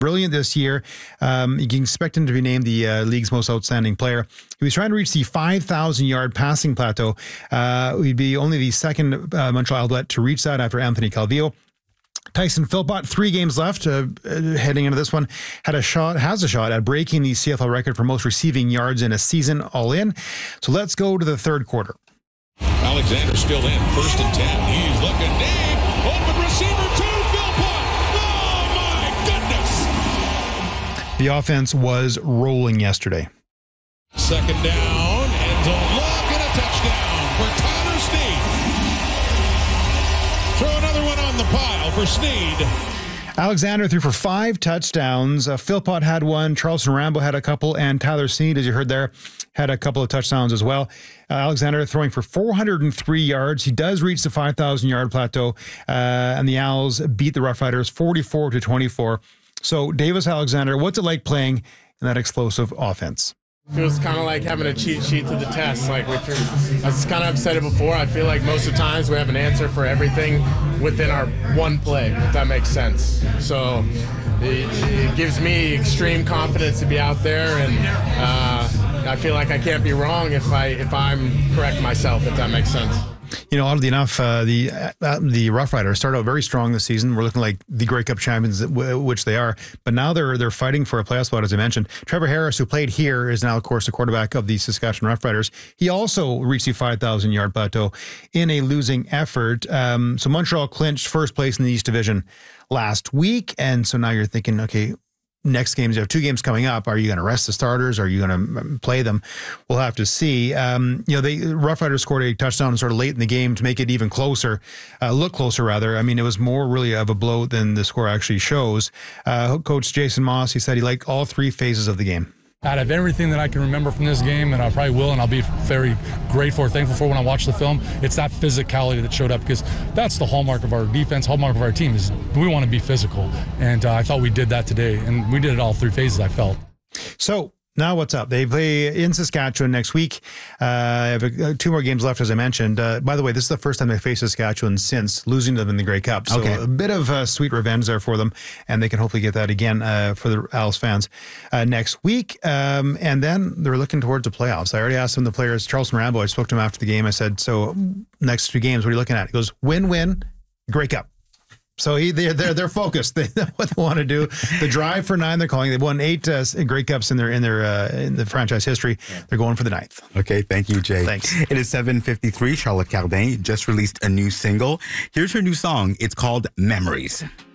brilliant this year. You can expect him to be named the league's most outstanding player. He was trying to reach the 5,000-yard passing plateau. He'd be only the second Montreal Alouette to reach that after Anthony Calvillo. Tyson Philpott, 3 games left heading into this one, has a shot at breaking the CFL record for most receiving yards in a season all in. So let's go to the third quarter. Alexander still in, 1st and 10. He's looking deep. Open receiver to Philpott. Oh, my goodness. The offense was rolling yesterday. 2nd down, and to look, and a touchdown for Tyler Snead. Throw another one on the pile for Snead. Alexander threw for 5 touchdowns. Philpott had one. Charleston Rambo had a couple. And Tyler Snead, as you heard there, had a couple of touchdowns as well. Alexander throwing for 403 yards. He does reach the 5,000-yard plateau. And the Owls beat the Rough Riders 44-24. So, Davis Alexander, what's it like playing in that explosive offense? Feels kind of like having a cheat sheet to the test. Like I kind of said it before. I feel like most of the times we have an answer for everything within our one play, if that makes sense. So it gives me extreme confidence to be out there, and I feel like I can't be wrong if I'm correct myself, if that makes sense. You know, oddly enough, the Rough Riders started out very strong this season. We're looking like the Grey Cup champions, which they are. But now they're fighting for a playoff spot, as I mentioned. Trevor Harris, who played here, is now, of course, the quarterback of the Saskatchewan Rough Riders. He also reached the 5,000-yard plateau in a losing effort. So Montreal clinched first place in the East Division last week. And so now you're thinking, okay, next games, you have 2 games coming up. Are you going to rest the starters? Are you going to play them? We'll have to see. The Rough Riders scored a touchdown sort of late in the game to make it even closer, look closer rather. I mean, it was more really of a blow than the score actually shows. Coach Jason Moss, he said he liked all 3 phases of the game. Out of everything that I can remember from this game, and I probably will, and I'll be very grateful or thankful for when I watch the film, it's that physicality that showed up, because that's the hallmark of our defense, hallmark of our team, is we want to be physical. And I thought we did that today, and we did it all 3 phases, I felt. So now what's up? They play in Saskatchewan next week. I have 2 more games left, as I mentioned. By the way, this is the first time they face Saskatchewan since losing them in the Grey Cup. So a bit of sweet revenge there for them, and they can hopefully get that again for the Owls fans next week. And then they're looking towards the playoffs. I already asked some of the players. Charleston Rambo, I spoke to him after the game. I said, so next 2 games, what are you looking at? He goes, win-win, Grey Cup. So they're focused. They know what they want to do. The drive for 9, they're calling. They've won 8 Grey Cups in the franchise history. They're going for the 9th. Okay, thank you, Jay. Thanks. It is 7:53. Charlotte Cardin just released a new single. Here's her new song. It's called Memories.